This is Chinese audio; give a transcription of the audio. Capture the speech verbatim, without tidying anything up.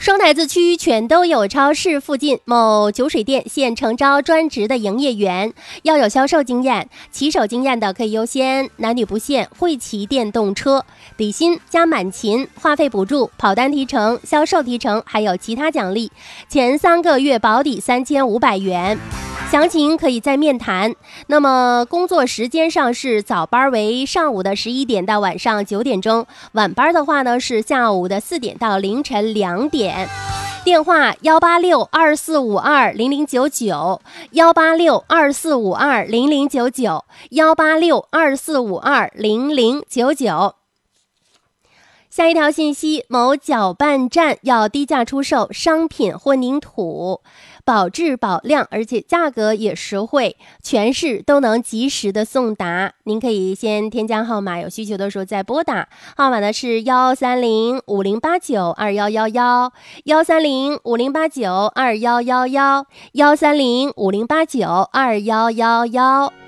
双台子区全都有超市附近某酒水店现诚招专职的营业员，要有销售经验，骑手经验的可以优先，男女不限，会骑电动车，底薪加满勤，话费补助，跑单提成，销售提成，还有其他奖励，前三个月保底三千五百元。详情可以在面谈。那么工作时间上是早班为上午的十一点到晚上九点钟，晚班的话呢是下午的四点到凌晨两点。电话幺八六二四五二零零九九，幺八六二四五二零零九九，幺八六二四五二零零九九。下一条信息，某搅拌站要低价出售商品混凝土，保质保量，而且价格也实惠，全市都能及时的送达。您可以先添加号码，有需求的时候再拨打。号码呢是幺三零五零八九二幺幺幺，幺三零五零八九二幺幺幺，幺三零五零八九二幺幺幺。